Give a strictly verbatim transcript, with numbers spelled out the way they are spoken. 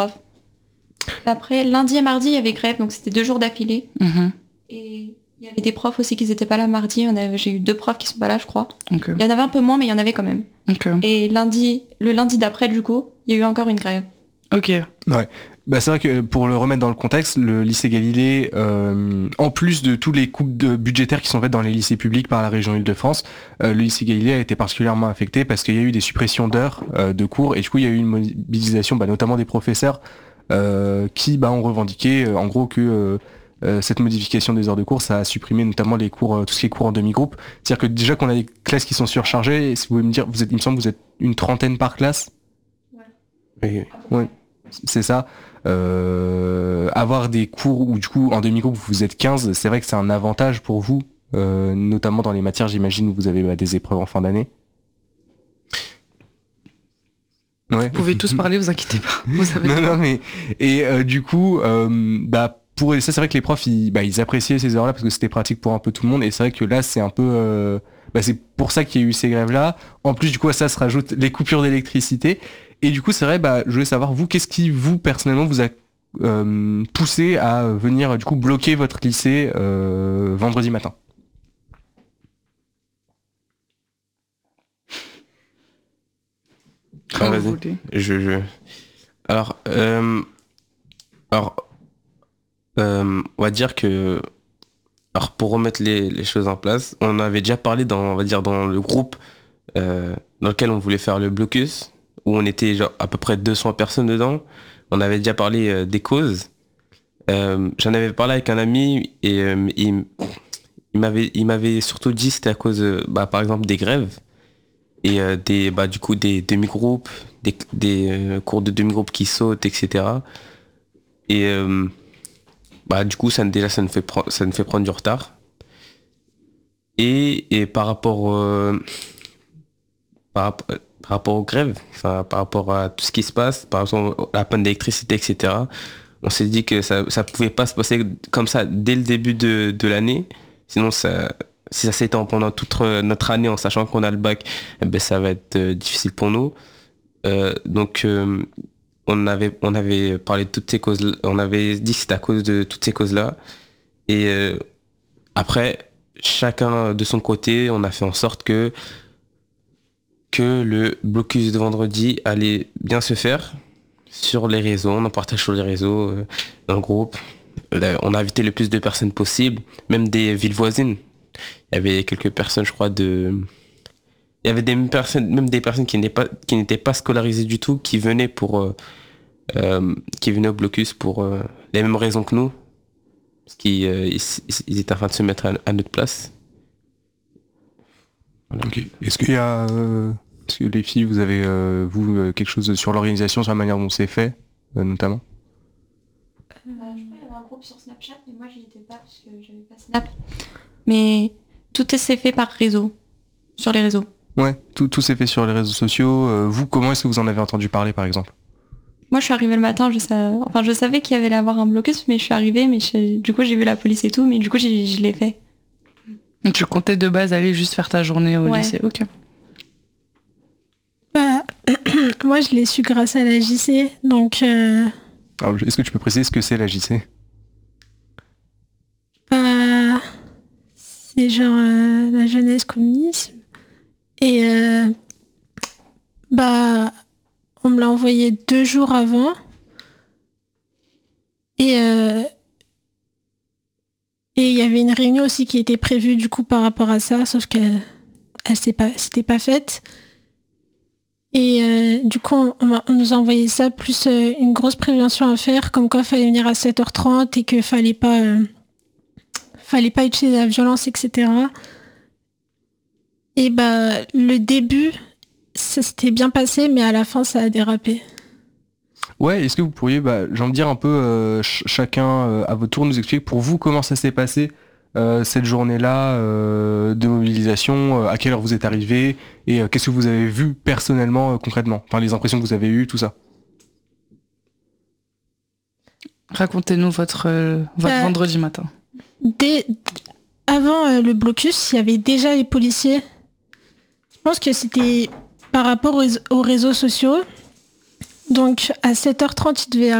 Après, lundi et mardi, il y avait grève, donc c'était deux jours d'affilée. Mmh. Et il y avait des profs aussi qui n'étaient pas là mardi. On avait, j'ai eu deux profs qui sont pas là, je crois. Okay. Il y en avait un peu moins, mais il y en avait quand même. Okay. Et lundi, le lundi d'après, du coup, il y a eu encore une grève. Ok. Ouais. Bah c'est vrai que pour le remettre dans le contexte, le lycée Galilée, euh, en plus de tous les coupes de budgétaires qui sont faites dans les lycées publics par la région Île-de-France, euh, le lycée Galilée a été particulièrement affecté parce qu'il y a eu des suppressions d'heures euh, de cours et du coup il y a eu une mobilisation, bah, notamment des professeurs euh, qui bah, ont revendiqué euh, en gros que euh, euh, cette modification des heures de cours, ça a supprimé notamment les cours, euh, tout ce qui est cours en demi-groupe. C'est-à-dire que déjà qu'on a des classes qui sont surchargées, et si vous pouvez me dire, vous êtes, il me semble que vous êtes une trentaine par classe. Ouais. Et, ouais. C'est ça. Euh, avoir des cours où du coup en demi-groupe vous êtes quinze, c'est vrai que c'est un avantage pour vous, euh, notamment dans les matières, j'imagine, où vous avez bah, des épreuves en fin d'année. Ouais. Vous pouvez tous parler, vous inquiétez pas. Vous avez non, non, mais et euh, du coup, euh, bah pour ça, c'est vrai que les profs, ils, bah, ils appréciaient ces heures-là parce que c'était pratique pour un peu tout le monde. Et c'est vrai que là, c'est un peu, euh, bah, c'est pour ça qu'il y a eu ces grèves-là. En plus, du coup, à ça se rajoute les coupures d'électricité. Et du coup, c'est vrai, bah, je voulais savoir, vous, qu'est-ce qui, vous, personnellement, vous a euh, poussé à venir, du coup, bloquer votre lycée euh, vendredi matin? Ah, vas-y. Je, je... Alors, euh... Alors, euh, on va dire que... Alors, pour remettre les, les choses en place, on avait déjà parlé dans, on va dire, dans le groupe euh, dans lequel on voulait faire le blocus, où on était genre à peu près deux cents personnes dedans. On avait déjà parlé euh, des causes. Euh, j'en avais parlé avec un ami et euh, il, il m'avait il m'avait surtout dit que c'était à cause euh, bah, par exemple des grèves et euh, des bah du coup des demi-groupes, des, des euh, cours de demi-groupes qui sautent, et cetera. Et euh, bah du coup ça déjà ça nous fait pre- ça nous fait prendre du retard. Et, et par rapport euh, par, par rapport aux grèves, enfin par rapport à tout ce qui se passe, par exemple à la panne d'électricité, et cetera. On s'est dit que ça ça pouvait pas se passer comme ça dès le début de, de l'année. Sinon ça si ça s'étend pendant toute notre année en sachant qu'on a le bac, eh ben ça va être euh, difficile pour nous. Euh, donc euh, on avait on avait parlé de toutes ces causes, on avait dit que c'était à cause de toutes ces causes là. Et euh, après chacun de son côté, on a fait en sorte que que le blocus de vendredi allait bien se faire sur les réseaux. On en partage sur les réseaux, euh, dans le groupe. Là, on a invité le plus de personnes possible, même des villes voisines. Il y avait quelques personnes, je crois, de... Il y avait des personnes, même des personnes qui n'étaient pas, qui n'étaient pas scolarisées du tout, qui venaient pour, euh, euh, qui venaient au blocus pour euh, les mêmes raisons que nous, parce qu'ils euh, ils, ils étaient en train de se mettre à, à notre place. Voilà. Okay. Est-ce qu'il y a, euh, est-ce que les filles, vous avez euh, vous euh, quelque chose sur l'organisation, sur la manière dont c'est fait, euh, notamment? Euh, je crois qu'il y avait un groupe sur Snapchat, mais moi j'y étais pas parce que j'avais pas Snap. Mais tout s'est fait par réseau, sur les réseaux. Ouais, tout, tout s'est fait sur les réseaux sociaux. Euh, vous, comment est-ce que vous en avez entendu parler, par exemple? Moi, je suis arrivée le matin, je savais, enfin, je savais qu'il y avait avoir un blocus, mais je suis arrivée, mais je... du coup, j'ai vu la police et tout, mais du coup, j'ai... je l'ai fait. Donc, tu comptais de base aller juste faire ta journée au ouais. lycée, ok. Bah, moi, je l'ai su grâce à la J C, donc... Euh... Alors, est-ce que tu peux préciser ce que c'est la J C? Bah, c'est genre euh, la jeunesse communisme. Et euh, bah, on me l'a envoyé deux jours avant. Et euh, et il y avait une réunion aussi qui était prévue du coup par rapport à ça, sauf qu'elle elle s'est pas, c'était pas faite. Et euh, du coup, on, on nous a envoyé ça, plus euh, une grosse prévention à faire, comme quoi il fallait venir à sept heures trente et qu'il fallait pas, euh, fallait pas utiliser la violence, et cetera. Et bah, le début, ça s'était bien passé, mais à la fin, ça a dérapé. Ouais, est-ce que vous pourriez, bah, j'ai envie de dire un peu euh, ch- chacun euh, à votre tour nous expliquer pour vous comment ça s'est passé euh, cette journée-là euh, de mobilisation, euh, à quelle heure vous êtes arrivé et euh, qu'est-ce que vous avez vu personnellement euh, concrètement, enfin les impressions que vous avez eues, tout ça. Racontez-nous votre, euh, votre euh, vendredi matin. Dès, avant euh, le blocus, il y avait déjà les policiers. Je pense que c'était par rapport aux, aux réseaux sociaux. Donc à sept heures trente, il devait